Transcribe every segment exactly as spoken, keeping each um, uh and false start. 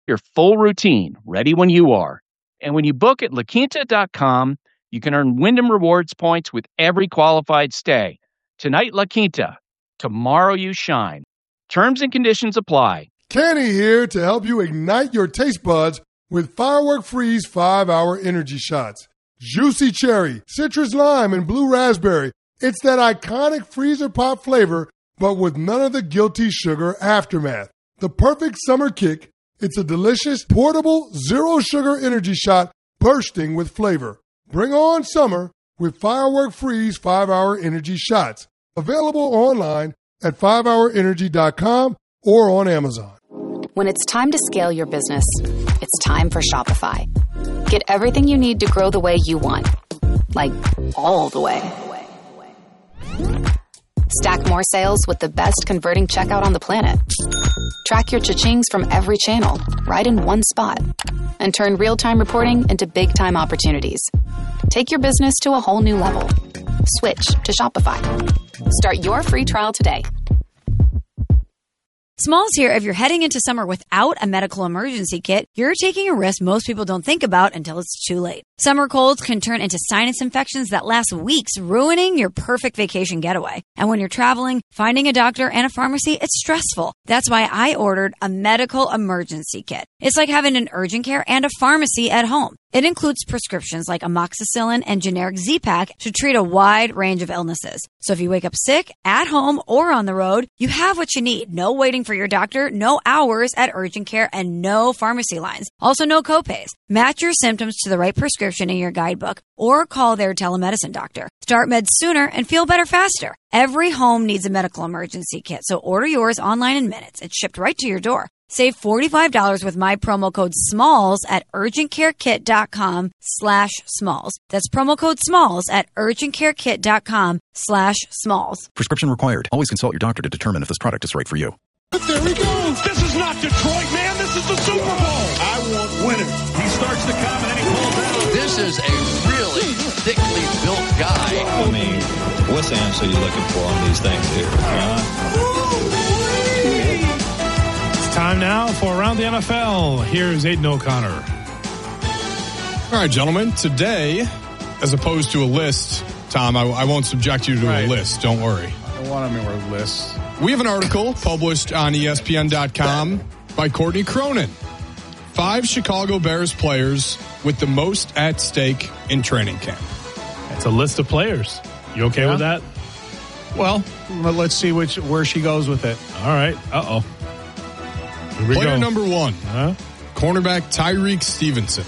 your full routine ready when you are. And when you book at La Quinta dot com, you can earn Wyndham Rewards points with every qualified stay. Tonight, La Quinta. Tomorrow, you shine. Terms and conditions apply. Kenny here to help you ignite your taste buds with Firework Freeze five hour Energy Shots. Juicy cherry, citrus lime, and blue raspberry. It's that iconic freezer pop flavor, but with none of the guilty sugar aftermath. The perfect summer kick. It's a delicious, portable, zero-sugar energy shot bursting with flavor. Bring on summer with Firework Freeze five hour Energy Shots. Available online at five hour energy dot com or on Amazon. When it's time to scale your business, it's time for Shopify. Get everything you need to grow the way you want. Like, all the way. Stack more sales with the best converting checkout on the planet. Track your cha-chings from every channel, right in one spot. And turn real-time reporting into big-time opportunities. Take your business to a whole new level. Switch to Shopify. Start your free trial today. Smalls here. If you're heading into summer without a medical emergency kit, you're taking a risk most people don't think about until it's too late. Summer colds can turn into sinus infections that last weeks, ruining your perfect vacation getaway. And when you're traveling, finding a doctor and a pharmacy, it's stressful. That's why I ordered a medical emergency kit. It's like having an urgent care and a pharmacy at home. It includes prescriptions like amoxicillin and generic Z-Pak to treat a wide range of illnesses. So if you wake up sick, at home, or on the road, you have what you need. No waiting for your doctor, no hours at urgent care, and no pharmacy lines. Also, no copays. Match your symptoms to the right prescription in your guidebook or call their telemedicine doctor. Start meds sooner and feel better faster. Every home needs a medical emergency kit, so order yours online in minutes. It's shipped right to your door. Save forty-five dollars with my promo code SMALLS at urgentcarekit.com slash SMALLS. That's promo code SMALLS at urgentcarekit.com slash SMALLS. Prescription required. Always consult your doctor to determine if this product is right for you. There he goes. This is not Detroit, man. This is the Super Bowl. I want winners. He starts to come and then he pulls out. This is a really thickly built guy. I mean, what amps are you looking for on these things here? Huh? It's time now for Around the N F L. Here's Aiden O'Connor. All right, gentlemen. Today, as opposed to a list, Tom, I, I won't subject you to right. a list. Don't worry. I don't want them in lists. We have an article published on E S P N dot com by Courtney Cronin. Five Chicago Bears players with the most at stake in training camp. That's a list of players. You okay yeah. with that? Well, let's see which where she goes with it. All right. Uh-oh. Here we Player go. number one, huh? Cornerback Tyreek Stevenson.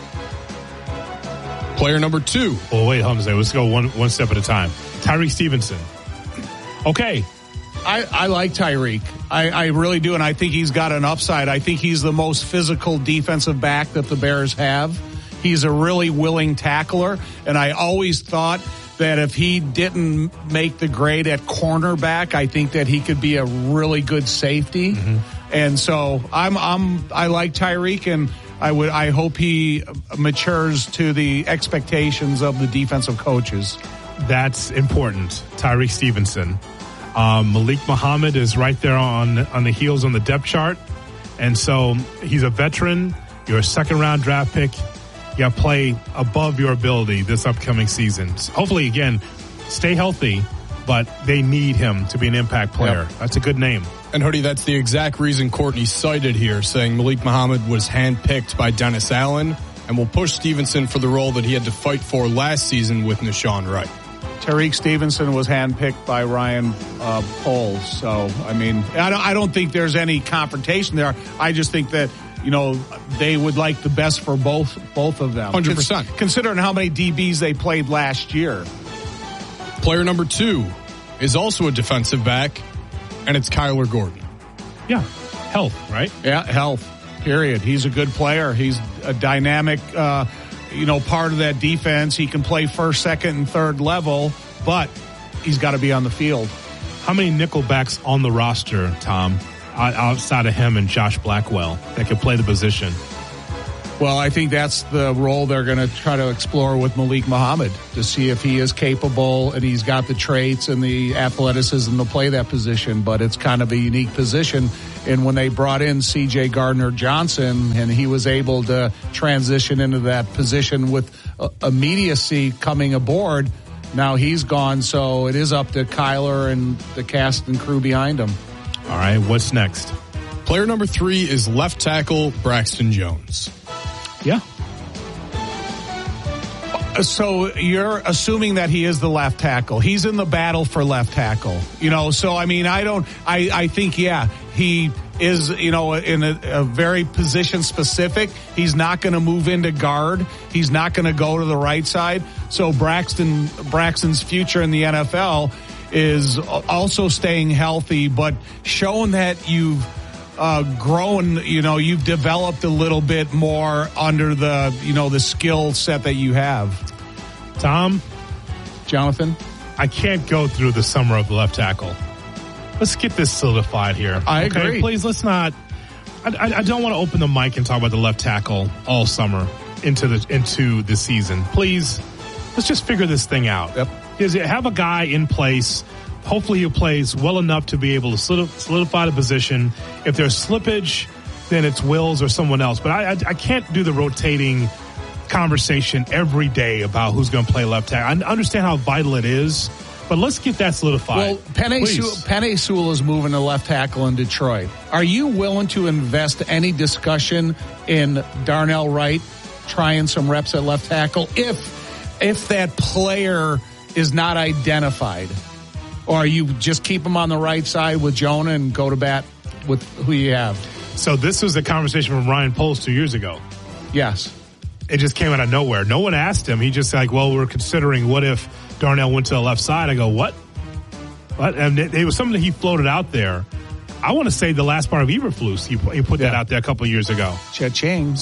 Player number two. Oh, wait, Hamza. Let's go one one step at a time. Tyreek Stevenson. Okay. I, I like Tyreek. I, I really do, and I think he's got an upside. I think he's the most physical defensive back that the Bears have. He's a really willing tackler, and I always thought that if he didn't make the grade at cornerback, I think that he could be a really good safety. Mm-hmm. And so I'm I'm I like Tyreek, and I would I hope he matures to the expectations of the defensive coaches. That's important. Tyreek Stevenson. Um, Malik Muhammad is right there on on the heels on the depth chart. And so he's a veteran. You're a second-round draft pick. You got to play above your ability this upcoming season. So hopefully, again, stay healthy, but they need him to be an impact player. Yep. That's a good name. And, Hoodie, that's the exact reason Courtney cited here, saying Malik Muhammad was handpicked by Dennis Allen and will push Stevenson for the role that he had to fight for last season with Nashawn Wright. Tyreek Stevenson was handpicked by Ryan uh, Poles. So, I mean, I don't, I don't think there's any confrontation there. I just think that, you know, they would like the best for both both of them. one hundred percent. Cons- considering how many D Bs they played last year. Player number two is also a defensive back, and it's Kyler Gordon. Yeah, health, right? Yeah, health, period. He's a good player. He's a dynamic uh you know, part of that defense. He can play first, second, and third level, but he's got to be on the field. How many nickelbacks on the roster, Tom, outside of him and Josh Blackwell that could play the position? Well, I think that's the role they're going to try to explore with Malik Muhammad to see if he is capable and he's got the traits and the athleticism to play that position. But it's kind of a unique position. And when they brought in C J Gardner-Johnson and he was able to transition into that position with immediacy coming aboard, now he's gone. So it is up to Kyler and the cast and crew behind him. All right, what's next? Player number three is left tackle Braxton Jones. Yeah. So you're assuming that he is the left tackle. He's in the battle for left tackle. You know, so I mean, I don't, I, I think, yeah, he is, you know, in a, a very position specific. He's not going to move into guard. He's not going to go to the right side. So Braxton, Braxton's future in the N F L is also staying healthy, but showing that you've uh, grown, you know, you've developed a little bit more under the, you know, the skill set that you have. Tom, Jonathan, I can't go through the summer of the left tackle. Let's get this solidified here. I okay? agree. Please, let's not. I, I, I don't want to open the mic and talk about the left tackle all summer into the into the season. Please, let's just figure this thing out. Yep. Is it have a guy in place? Hopefully, he plays well enough to be able to solidify the position. If there's slippage, then it's Wills or someone else. But I, I, I can't do the rotating conversation every day about who's going to play left tackle. I understand how vital it is, but let's get that solidified. Well, Penei Sewell, Penei Sewell is moving to left tackle in Detroit. Are you willing to invest any discussion in Darnell Wright trying some reps at left tackle if if that player is not identified? Or are you just keep him on the right side with Jonah and go to bat with who you have? So this was a conversation from Ryan Poles two years ago. Yes. It just came out of nowhere. No one asked him. He just like, well, we're considering what if Darnell went to the left side. I go, what? What? And it, it was something that he floated out there. I want to say the last part of Eberflus, he, he put yeah. that out there a couple of years ago. Cha-ching.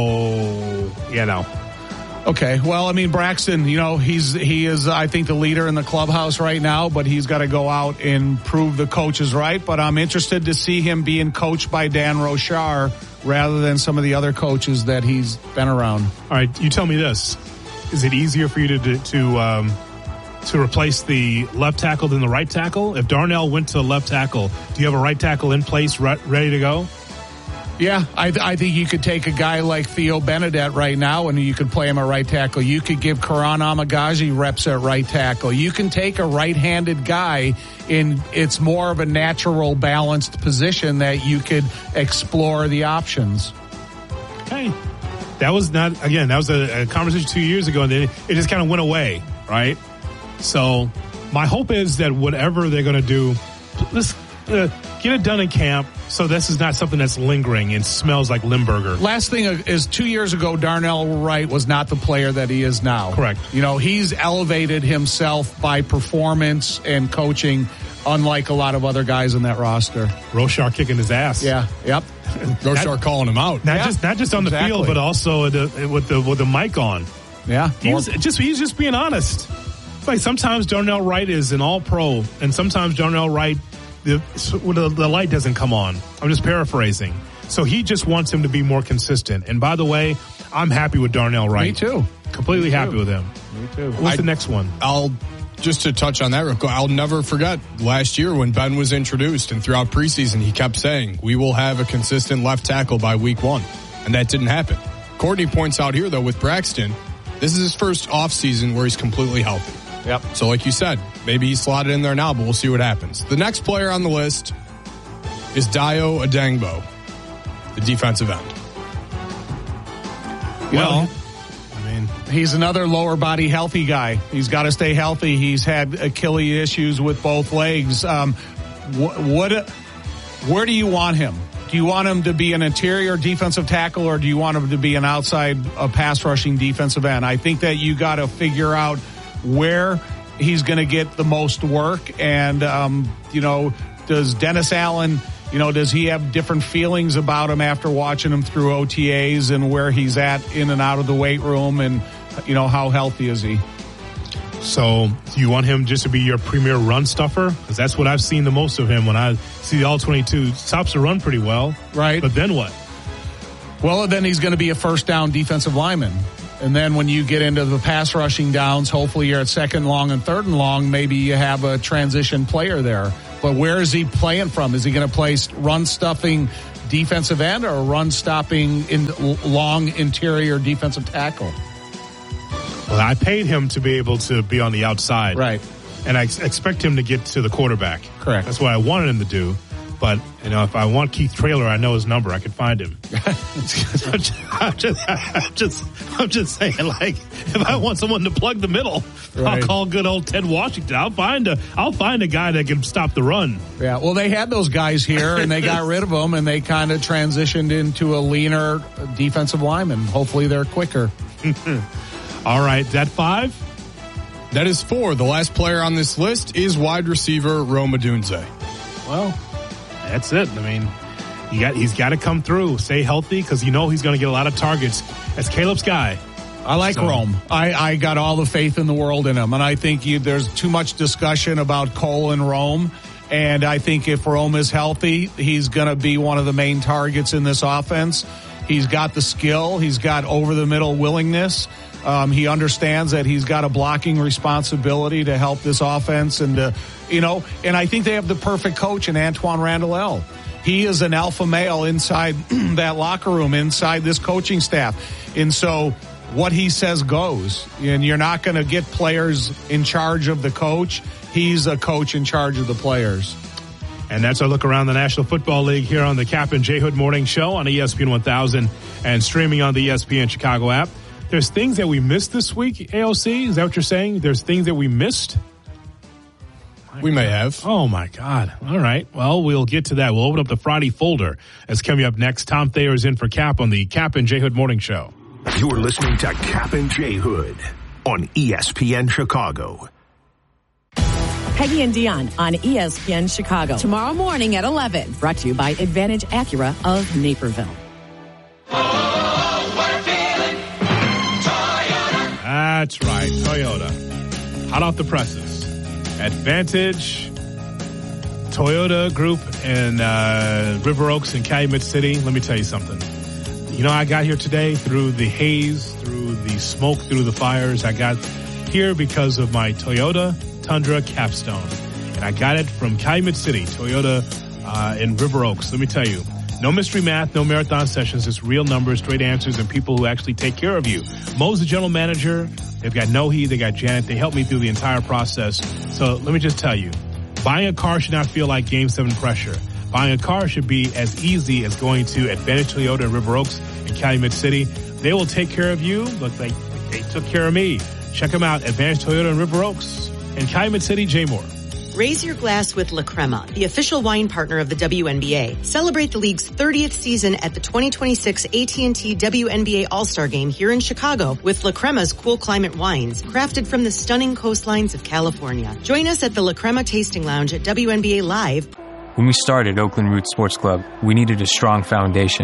So, you know. Okay, well, I mean, Braxton, you know, he's he is, I think, the leader in the clubhouse right now, but he's got to go out and prove the coach is right. But I'm interested to see him being coached by Dan Rochar rather than some of the other coaches that he's been around. All right, you tell me this. Is it easier for you to to um, to replace the left tackle than the right tackle? If Darnell went to left tackle, do you have a right tackle in place, re- ready to go? Yeah, I, I think you could take a guy like Theo Benedette right now and you could play him at right tackle. You could give Karan Amagaji reps at right tackle. You can take a right-handed guy in it's more of a natural, balanced position that you could explore the options. Okay. That was not, again, that was a, a conversation two years ago, and then it, it just kind of went away, right? So my hope is that whatever they're going to do, let's uh, get it done in camp. So this is not something that's lingering and smells like Limburger. Last thing is two years ago, Darnell Wright was not the player that he is now. Correct. You know, he's elevated himself by performance and coaching, unlike a lot of other guys in that roster. Rochar kicking his ass. Yeah. Yep. Rochar not, calling him out. Not yeah. just not just on exactly. the field, but also the, with the with the mic on. Yeah. He was just he's just being honest. It's like sometimes Darnell Wright is an all pro, and sometimes Darnell Wright. The, the the light doesn't come on. I'm just paraphrasing. So he just wants him to be more consistent. And by the way, I'm happy with Darnell Wright. Me too. Completely Me too. happy with him. Me too. What's I, the next one? I'll just to touch on that real quick. I'll never forget last year when Ben was introduced and throughout preseason he kept saying we will have a consistent left tackle by week one, and that didn't happen. Courtney points out here though with Braxton, this is his first offseason where he's completely healthy. Yep. So like you said, maybe he's slotted in there now, but we'll see what happens. The next player on the list is Dayo Adangbo, the defensive end. Well, I mean, he's another lower body healthy guy. He's got to stay healthy. He's had Achilles issues with both legs. Um, what, what, where do you want him? Do you want him to be an interior defensive tackle, or do you want him to be an outside uh, pass rushing defensive end? I think that you got to figure out where he's going to get the most work. And, um, you know, does Dennis Allen, you know, does he have different feelings about him after watching him through O T As and where he's at in and out of the weight room, and, you know, how healthy is he? So do you want him just to be your premier run stuffer? Because that's what I've seen the most of him when I see the all twenty-two. Stops the run pretty well. Right. But then what? Well, then he's going to be a first down defensive lineman. And then when you get into the pass rushing downs, hopefully you're at second long and third and long, maybe you have a transition player there. But where is he playing from? Is he going to play run stuffing defensive end or run stopping in long interior defensive tackle? Well, I paid him to be able to be on the outside. Right. And I expect him to get to the quarterback. Correct. That's what I wanted him to do. But, you know, if I want Keith Traylor, I know his number. I can find him. I'm, just, I'm, just, I'm, just, I'm just saying, like, if I want someone to plug the middle, right. I'll call good old Ted Washington. I'll find a, I'll find a guy that can stop the run. Yeah, well, they had those guys here, and they got rid of them, and they kind of transitioned into a leaner defensive lineman. Hopefully they're quicker. All right, that five? That is four. The last player on this list is wide receiver Rome Odunze. Well, that's it. I mean, you got he's got to come through, stay healthy, because you know he's going to get a lot of targets. That's Caleb's guy. I like so. Rome. I, I got all the faith in the world in him, and I think you, there's too much discussion about Cole and Rome. And I think if Rome is healthy, he's going to be one of the main targets in this offense. He's got the skill. He's got over-the-middle willingness. Um, he understands that he's got a blocking responsibility to help this offense. And, uh, you know, and I think they have the perfect coach in Antoine Randall. He is an alpha male inside that locker room, inside this coaching staff. And so what he says goes. And you're not going to get players in charge of the coach. He's a coach in charge of the players. And that's our look around the National Football League here on the Cap and J Hood Morning Show on E S P N one thousand and streaming on the E S P N Chicago app. There's things that we missed this week, A O C? Is that what you're saying? There's things that we missed? My we God. may have. Oh, my God. All right. Well, we'll get to that. We'll open up the Friday folder. That's coming up next. Tom Thayer is in for Cap on the Cap and J Hood Morning Show. You're listening to Cap and J Hood on E S P N Chicago. Peggy and Dion on E S P N Chicago. Tomorrow morning at eleven. Brought to you by Advantage Acura of Naperville. Oh, we're feeling Toyota. That's right, Toyota. Hot off the presses. Advantage, Toyota Group in uh, River Oaks and Calumet City. Let me tell you something. You know, I got here today through the haze, through the smoke, through the fires. I got here because of my Toyota Tundra Capstone. And I got it from Calumet City, Toyota uh, in River Oaks. Let me tell you, no mystery math, no marathon sessions, just real numbers, straight answers, and people who actually take care of you. Mo's the general manager. They've got Nohe, they got Janet. They helped me through the entire process. So let me just tell you, buying a car should not feel like Game seven pressure. Buying a car should be as easy as going to Advantage Toyota in River Oaks and Calumet City. They will take care of you. Look, they, they took care of me. Check them out, Advantage Toyota in River Oaks and Calumet City, J. Moore. Raise your glass with La Crema, the official wine partner of the W N B A. Celebrate the league's thirtieth season at the twenty twenty-six A T and T W N B A All-Star Game here in Chicago with La Crema's cool climate wines, crafted from the stunning coastlines of California. Join us at the La Crema Tasting Lounge at W N B A Live. When we started Oakland Roots Sports Club, we needed a strong foundation.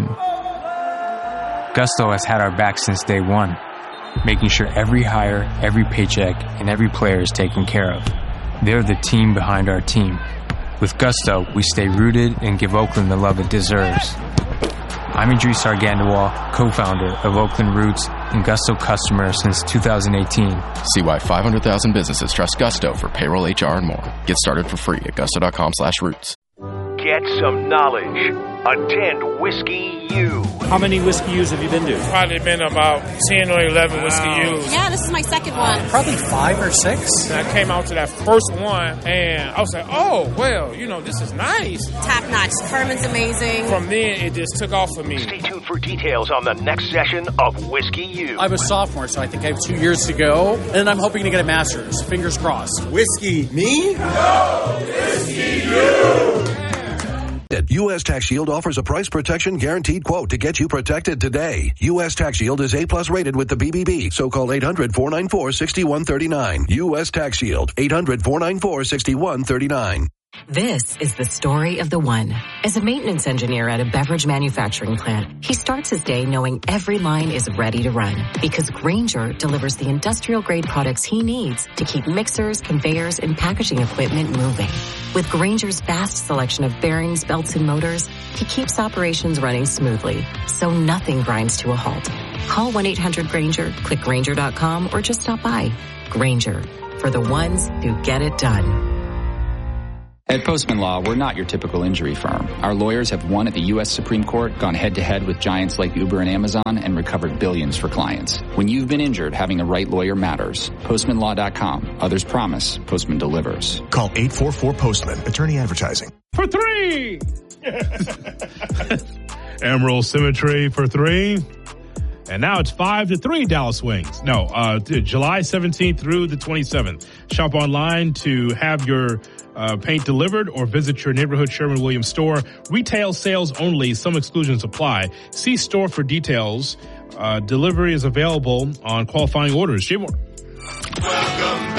Gusto has had our back since day one, making sure every hire, every paycheck, and every player is taken care of. They're the team behind our team. With Gusto, we stay rooted and give Oakland the love it deserves. I'm Idris Argandawal, co-founder of Oakland Roots and Gusto customer since two thousand eighteen. See why five hundred thousand businesses trust Gusto for payroll, H R, and more. Get started for free at gusto.com slash roots. Get some knowledge. Attend Whiskey U. How many Whiskey U's have you been to? Probably been about ten or eleven Whiskey U's. Yeah, this is my second one. Probably five or six. And I came out to that first one, and I was like, oh, well, you know, this is nice. Top notch. Herman's amazing. From then, it just took off for me. Stay tuned for details on the next session of Whiskey U. I'm a sophomore, so I think I have two years to go, and I'm hoping to get a master's. Fingers crossed. Whiskey me? No! Whiskey U! U S Tax Shield offers a price protection guaranteed quote to get you protected today. U S Tax Shield is A-plus rated with the B B B, so call eight hundred, four nine four, six one three nine. U S Tax Shield, eight hundred, four nine four, six one three nine. This is the story of the one. As a maintenance engineer at a beverage manufacturing plant, he starts his day knowing every line is ready to run because Grainger delivers the industrial-grade products he needs to keep mixers, conveyors, and packaging equipment moving. With Grainger's vast selection of bearings, belts, and motors, he keeps operations running smoothly, so nothing grinds to a halt. Call one eight hundred Grainger, click Grainger dot com, or just stop by. Grainger, for the ones who get it done. At Postman Law, we're not your typical injury firm. Our lawyers have won at the U S Supreme Court, gone head-to-head with giants like Uber and Amazon, and recovered billions for clients. When you've been injured, having the right lawyer matters. Postman Law dot com. Others promise. Postman delivers. Call eight four four Postman. Attorney advertising. For three! Emerald Symmetry for three. And now it's five to three Dallas Wings. No, uh, July seventeenth through the twenty-seventh. Shop online to have your Uh, paint delivered or visit your neighborhood Sherwin-Williams store. Retail sales only. Some exclusions apply. See store for details. Uh, delivery is available on qualifying orders. Jay Moore. Welcome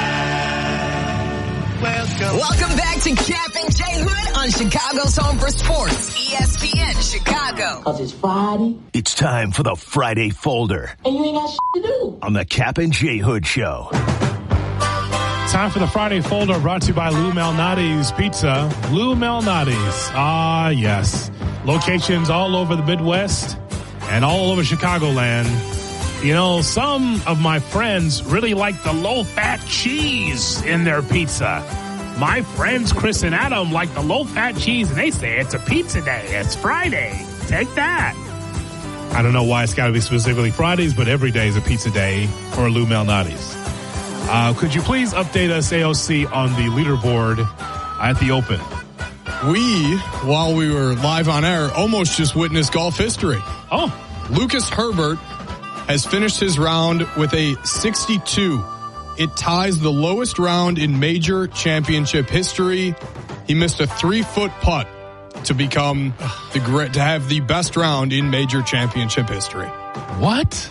back. Welcome. Welcome back to Cap and J Hood on Chicago's Home for Sports, E S P N Chicago. Cause it's Friday. It's time for the Friday Folder. And you ain't got shit to do. On the Cap and J Hood Show. Time for the Friday Folder, brought to you by Lou Malnati's Pizza. Lou Malnati's. Ah, yes. Locations all over the Midwest and all over Chicagoland. You know, some of my friends really like the low-fat cheese in their pizza. My friends Chris and Adam like the low-fat cheese, and they say it's a pizza day. It's Friday. Take that. I don't know why it's got to be specifically Fridays, but every day is a pizza day for Lou Malnati's. Uh, could you please update us, A O C, on the leaderboard at the Open? We, while we were live on air, almost just witnessed golf history. Oh. Lucas Herbert has finished his round with a sixty-two. It ties the lowest round in major championship history. He missed a three-foot putt to become the to have the best round in major championship history. What?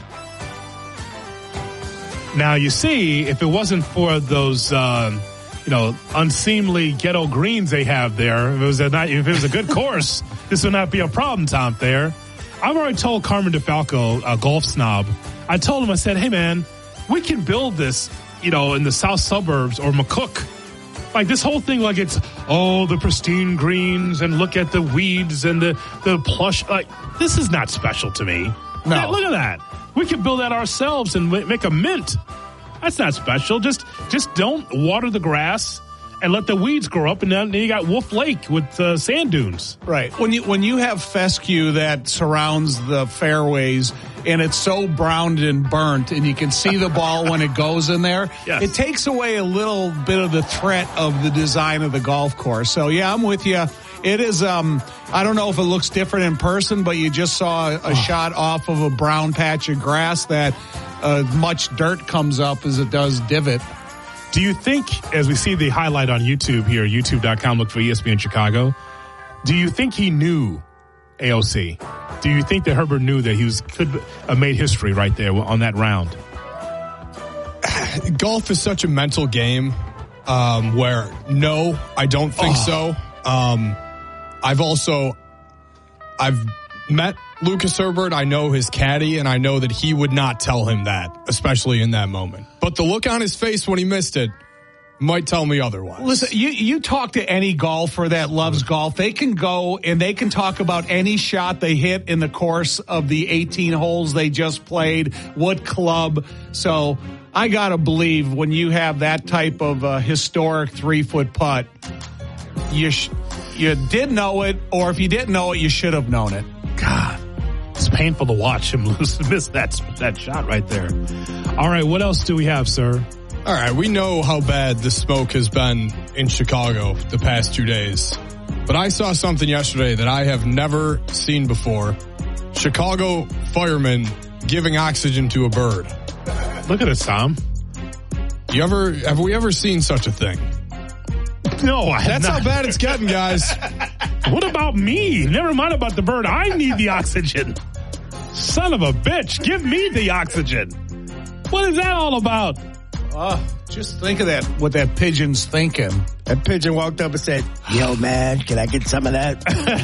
Now, you see, if it wasn't for those, uh, you know, unseemly ghetto greens they have there, if it was a, if it was a good course, this would not be a problem, Tom Thayer. I've already told Carmen DeFalco, a golf snob, I told him, I said, hey, man, we can build this, you know, in the south suburbs or McCook. Like this whole thing, like it's, oh, the pristine greens and look at the weeds and the, the plush. Like, this is not special to me. No. Yeah, look at that. We can build that ourselves and make a mint. That's not special. Just just don't water the grass and let the weeds grow up, and then you got Wolf Lake with uh, sand dunes. Right. When you when you have fescue that surrounds the fairways and it's so browned and burnt, and you can see the ball when it goes in there, yes. It takes away a little bit of the threat of the design of the golf course. So yeah, I'm with you. It is, um, I don't know if it looks different in person, but you just saw a, a oh. shot off of a brown patch of grass that uh, much dirt comes up as it does divot. Do you think, as we see the highlight on YouTube here, youtube dot com, look for E S P N Chicago, do you think he knew, A O C? Do you think that Herbert knew that he was could have made history right there on that round? Golf is such a mental game um, where, no, I don't think oh. so. Um, I've also, I've met Lucas Herbert. I know his caddy, and I know that he would not tell him that, especially in that moment. But the look on his face when he missed it might tell me otherwise. Listen, you, you talk to any golfer that loves golf, they can go and they can talk about any shot they hit in the course of the eighteen holes they just played, what club. So I got to believe when you have that type of uh, historic three-foot putt, you sh- you did know it, or if you didn't know it, you should have known it. God, it's painful to watch him lose, miss that that shot right there. All right, what else do we have, sir? All right, we know how bad the smoke has been in Chicago the past two days. But I saw something yesterday that I have never seen before. Chicago firemen giving oxygen to a bird. Look at us, Tom. You ever, have we ever seen such a thing? No, I That's not. how bad it's getting, guys. What about me? Never mind about the bird. I need the oxygen. Son of a bitch. Give me the oxygen. What is that all about? Uh, Just think of that, what that pigeon's thinking. That pigeon walked up and said, yo, man, can I get some of that?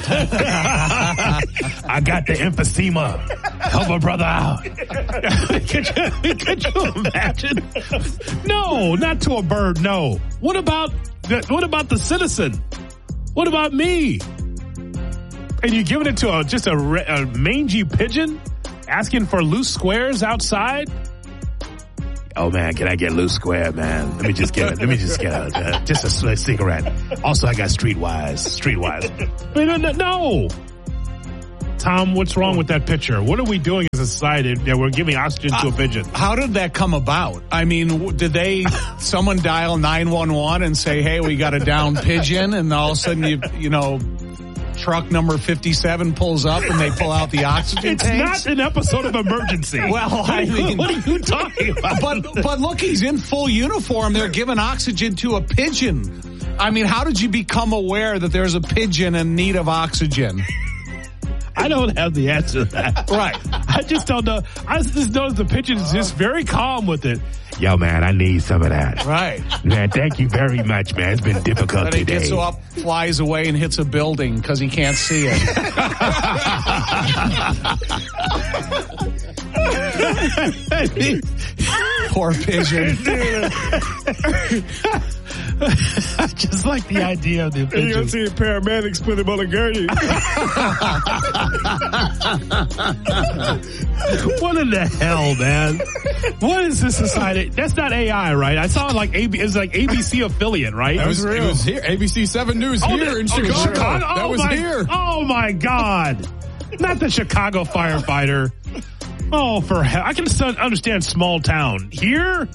I got the emphysema. Help a brother out. could, you, could you imagine? No, not to a bird, no. What about the, what about the citizen? What about me? And you're giving it to a, just a, a mangy pigeon? Asking for loose squares outside? Oh man, can I get loose square, man? Let me just get it. Let me just get a, uh, just a, a cigarette. Also, I got Streetwise. Streetwise. I mean, no, no. Tom, what's wrong with that picture? What are we doing as a society that we're giving oxygen uh, to a pigeon? How did that come about? I mean, did they, someone dial nine one one and say, hey, we got a down pigeon, and all of a sudden, you, you know, truck number fifty-seven pulls up and they pull out the oxygen it's tanks? It's not an episode of Emergency. Well, I mean, what are you talking about? But, but look, he's in full uniform. They're giving oxygen to a pigeon. I mean, how did you become aware that there's a pigeon in need of oxygen? I don't have the answer to that. Right. I just don't know. I just noticed the pigeon is just very calm with it. Yo, man, I need some of that. Right. Man, thank you very much, man. It's been difficult but he today. Gets up, flies away, and hits a building because he can't see it. Poor pigeon. I just like the idea of the pigeon. You're going to see paramedics put him on a gurney. What in the hell, man? What is this society? That's not A I, right? I saw it like A B, it's like A B C affiliate, right? That was, it was here. A B C seven News oh, here that, in oh, Chicago. Chicago. Oh, that was my, here. Oh my God. Not the Chicago firefighter. Oh, for hell. I can understand small town. Here?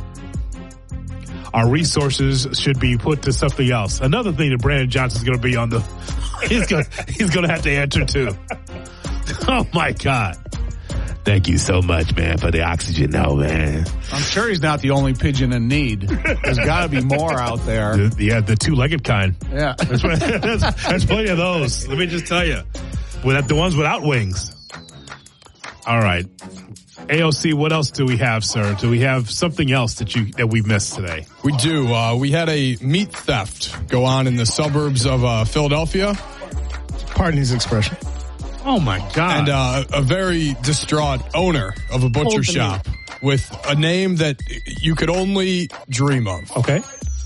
Our resources should be put to something else. Another thing that Brandon Johnson's going to be on the, he's going he's going to have to answer to. Oh my God. Thank you so much, man, for the oxygen now, man. I'm sure he's not the only pigeon in need. There's got to be more out there. The, yeah, the two-legged kind. Yeah. There's, there's, there's plenty of those. Let me just tell you. Without the ones without wings. All right. A O C, what else do we have, sir? Do we have something else that you that we missed today? We do. Uh, we had a meat theft go on in the suburbs of uh, Philadelphia. Pardon his expression. Oh, my God. And uh, a very distraught owner of a butcher shop with a name that you could only dream of. Okay.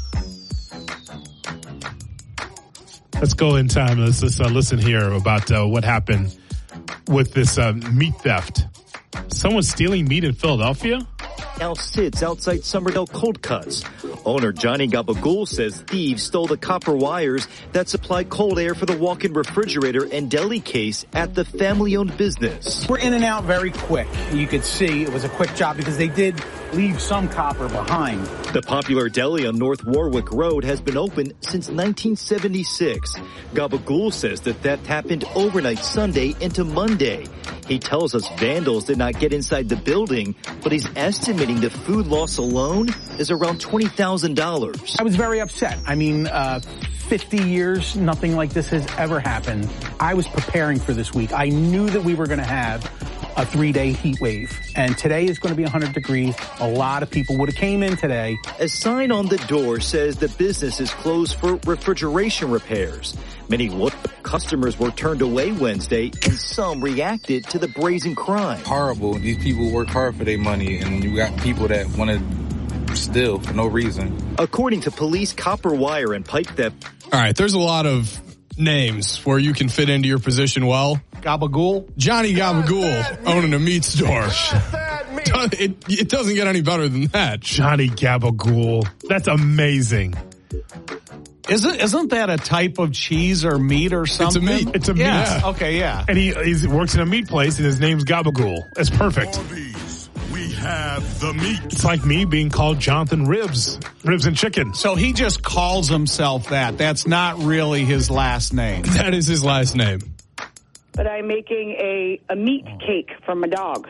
Let's go in time. Let's, let's uh, listen here about uh, what happened with this uh, meat theft. Someone stealing meat in Philadelphia? Now sits outside Somerdale Cold Cuts. Owner Johnny Gabagool says thieves stole the copper wires that supply cold air for the walk-in refrigerator and deli case at the family-owned business. We're in and out very quick. You could see it was a quick job because they did leave some copper behind. The popular deli on North Warwick Road has been open since nineteen seventy-six. Gabagool says the theft happened overnight Sunday into Monday. He tells us vandals did not get inside the building, but he's estimating the food loss alone is around twenty thousand dollars. I was very upset. I mean, uh, fifty years, nothing like this has ever happened. I was preparing for this week. I knew that we were going to have a three-day heat wave. And today is going to be one hundred degrees. A lot of people would have came in today. A sign on the door says the business is closed for refrigeration repairs. Many customers were turned away Wednesday, and some reacted to the brazen crime. Horrible. These people work hard for their money, and you got people that want to steal for no reason. According to police, copper wire and pipe theft. All right, there's a lot of names where you can fit into your position well. Gabagool? Johnny Gabagool owning a meat store. It, it doesn't get any better than that. Johnny Gabagool. That's amazing. Isn't isn't that a type of cheese or meat or something? It's a meat. It's a yeah. meat. Okay, yeah. And he he works in a meat place, and his name's Gabagool. It's perfect. We have the meat. It's like me being called Jonathan Ribs. Ribs and chicken. So he just calls himself that. That's not really his last name. That is his last name. But I'm making a, a meat cake for my dog.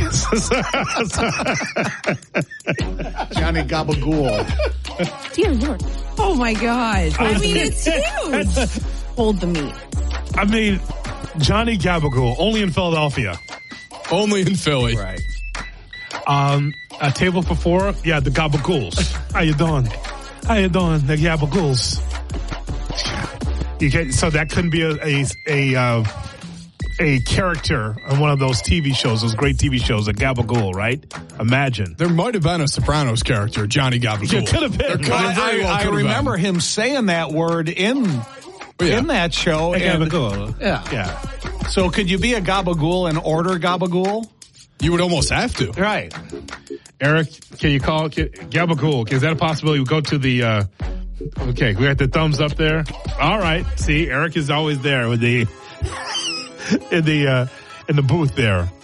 Johnny Gabagool. Dear Lord. Oh, my God. I mean, it's huge. Hold the meat. I mean, Johnny Gabagool, only in Philadelphia. Only in Philly. Right. Um, a table for four. Yeah, the Gabagools. How you doing? How you doing? The Gabagools. You can, so that couldn't be a a a, uh, a character on one of those T V shows, those great T V shows, a Gabagool, right? Imagine. There might have been a Sopranos character, Johnny Gabagool. It could have been. Well, I, well I remember been. him saying that word in oh, yeah. in that show. A Gabagool. Yeah. Yeah. So could you be a Gabagool and order Gabagool? You would almost have to. Right. Eric, can you call can, Gabagool? Is that a possibility? We go to the, uh, okay, we got the thumbs up there. All right. See, Eric is always there with the, in the, uh, in the booth there.